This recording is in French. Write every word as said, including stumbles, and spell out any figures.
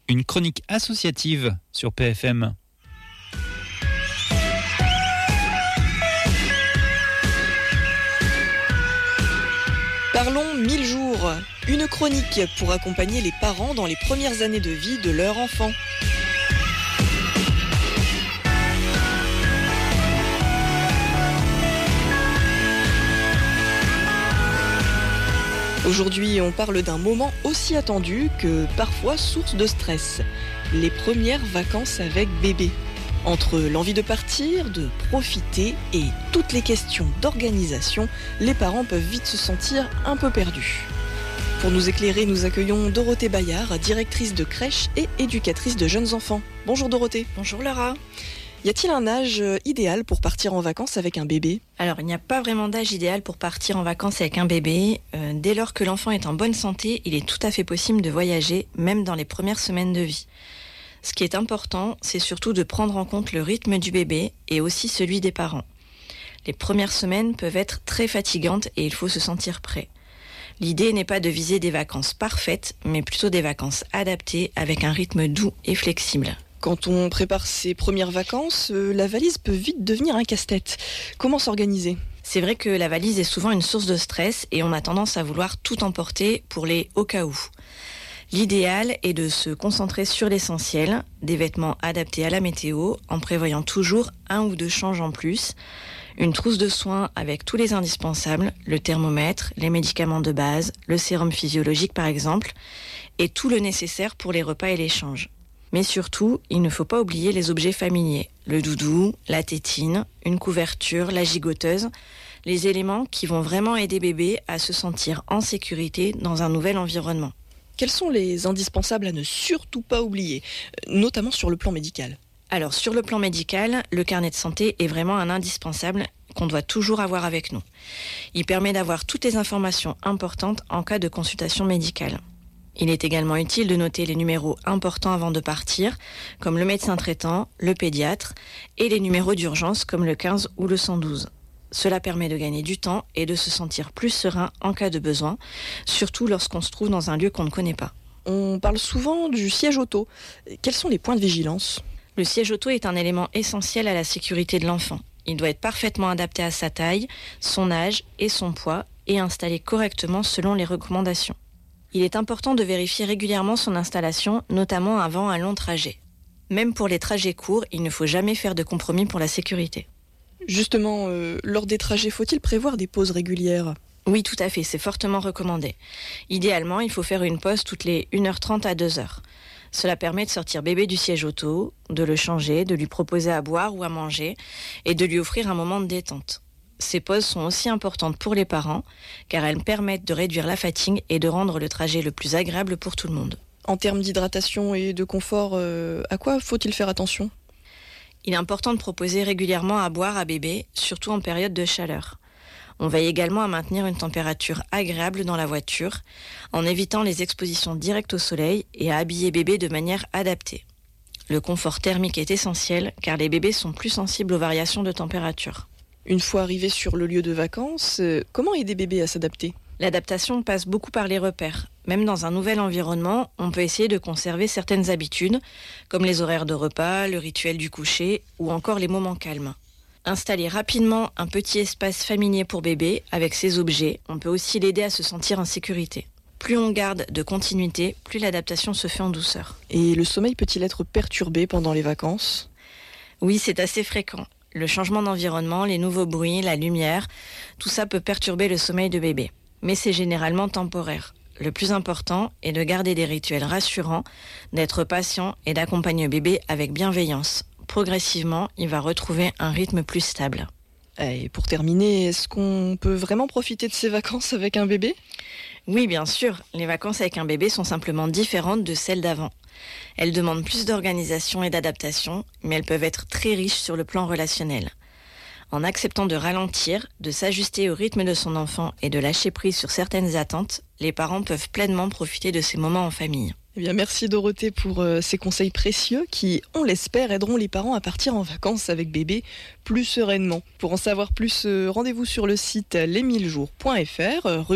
Une chronique associative sur P F M. Parlons mille jours, une chronique pour accompagner les parents dans les premières années de vie de leur enfant. Aujourd'hui, on parle d'un moment aussi attendu que parfois source de stress. Les premières vacances avec bébé. Entre l'envie de partir, de profiter et toutes les questions d'organisation, les parents peuvent vite se sentir un peu perdus. Pour nous éclairer, nous accueillons Dorothée Bayard, directrice de crèche et éducatrice de jeunes enfants. Bonjour Dorothée. Bonjour Laura. Y a-t-il un âge idéal pour partir en vacances avec un bébé ? Alors, il n'y a pas vraiment d'âge idéal pour partir en vacances avec un bébé. Euh, dès lors que l'enfant est en bonne santé, il est tout à fait possible de voyager, même dans les premières semaines de vie. Ce qui est important, c'est surtout de prendre en compte le rythme du bébé et aussi celui des parents. Les premières semaines peuvent être très fatigantes et il faut se sentir prêt. L'idée n'est pas de viser des vacances parfaites, mais plutôt des vacances adaptées avec un rythme doux et flexible. Quand on prépare ses premières vacances, euh, la valise peut vite devenir un casse-tête. Comment s'organiser ? C'est vrai que la valise est souvent une source de stress et on a tendance à vouloir tout emporter pour les au cas où. L'idéal est de se concentrer sur l'essentiel, des vêtements adaptés à la météo, en prévoyant toujours un ou deux changes en plus, une trousse de soins avec tous les indispensables, le thermomètre, les médicaments de base, le sérum physiologique par exemple, et tout le nécessaire pour les repas et l'échange. Mais surtout, il ne faut pas oublier les objets familiers, le doudou, la tétine, une couverture, la gigoteuse, les éléments qui vont vraiment aider bébé à se sentir en sécurité dans un nouvel environnement. Quels sont les indispensables à ne surtout pas oublier, notamment sur le plan médical ? Alors, sur le plan médical, le carnet de santé est vraiment un indispensable qu'on doit toujours avoir avec nous. Il permet d'avoir toutes les informations importantes en cas de consultation médicale. Il est également utile de noter les numéros importants avant de partir, comme le médecin traitant, le pédiatre, et les numéros d'urgence comme le quinze ou le cent douze. Cela permet de gagner du temps et de se sentir plus serein en cas de besoin, surtout lorsqu'on se trouve dans un lieu qu'on ne connaît pas. On parle souvent du siège auto. Quels sont les points de vigilance ? Le siège auto est un élément essentiel à la sécurité de l'enfant. Il doit être parfaitement adapté à sa taille, son âge et son poids et installé correctement selon les recommandations. Il est important de vérifier régulièrement son installation, notamment avant un long trajet. Même pour les trajets courts, il ne faut jamais faire de compromis pour la sécurité. Justement, euh, lors des trajets, faut-il prévoir des pauses régulières ? Oui, tout à fait, c'est fortement recommandé. Idéalement, il faut faire une pause toutes les une heure trente à deux heures. Cela permet de sortir bébé du siège auto, de le changer, de lui proposer à boire ou à manger et de lui offrir un moment de détente. Ces pauses sont aussi importantes pour les parents car elles permettent de réduire la fatigue et de rendre le trajet le plus agréable pour tout le monde. En termes d'hydratation et de confort, euh, à quoi faut-il faire attention ? Il est important de proposer régulièrement à boire à bébé, surtout en période de chaleur. On veille également à maintenir une température agréable dans la voiture en évitant les expositions directes au soleil et à habiller bébé de manière adaptée. Le confort thermique est essentiel car les bébés sont plus sensibles aux variations de température. Une fois arrivé sur le lieu de vacances, euh, comment aider bébé à s'adapter ? L'adaptation passe beaucoup par les repères. Même dans un nouvel environnement, on peut essayer de conserver certaines habitudes, comme les horaires de repas, le rituel du coucher ou encore les moments calmes. Installer rapidement un petit espace familier pour bébé avec ses objets, on peut aussi l'aider à se sentir en sécurité. Plus on garde de continuité, plus l'adaptation se fait en douceur. Et le sommeil peut-il être perturbé pendant les vacances ? Oui, c'est assez fréquent. Le changement d'environnement, les nouveaux bruits, la lumière, tout ça peut perturber le sommeil de bébé. Mais c'est généralement temporaire. Le plus important est de garder des rituels rassurants, d'être patient et d'accompagner bébé avec bienveillance. Progressivement, il va retrouver un rythme plus stable. Et pour terminer, est-ce qu'on peut vraiment profiter de ses vacances avec un bébé ? Oui, bien sûr. Les vacances avec un bébé sont simplement différentes de celles d'avant. Elles demandent plus d'organisation et d'adaptation, mais elles peuvent être très riches sur le plan relationnel. En acceptant de ralentir, de s'ajuster au rythme de son enfant et de lâcher prise sur certaines attentes, les parents peuvent pleinement profiter de ces moments en famille. Eh bien, merci Dorothée pour euh, ces conseils précieux qui, on l'espère, aideront les parents à partir en vacances avec bébé plus sereinement. Pour en savoir plus, euh, rendez-vous sur le site les mille jours point f r.